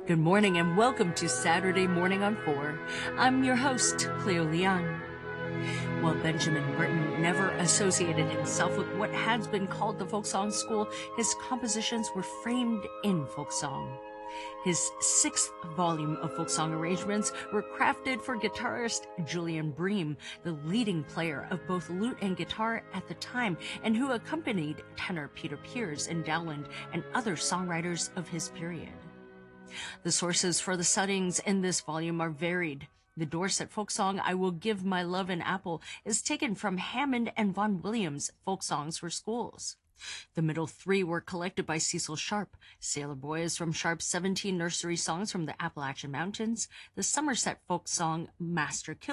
Good morning and welcome to Saturday Morning on 4. I'm your host, Cleo Leon. While Benjamin Britten never associated himself with what has been called the folk song school, his compositions were framed in folk song. His sixth volume of folk song arrangements were crafted for guitarist Julian Bream, the leading player of both lute and guitar at the time, and who accompanied tenor Peter Pears in Dowland and other songwriters of his period. The sources for the settings in this volume are varied. The Dorset folk song, I Will Give My Love an Apple, is taken from Hammond and Vaughan Williams' Folk Songs for Schools. The middle three were collected by Cecil Sharp. Sailor Boy is from Sharp's 17 nursery songs from the Appalachian Mountains. The Somerset folk song, Master Kill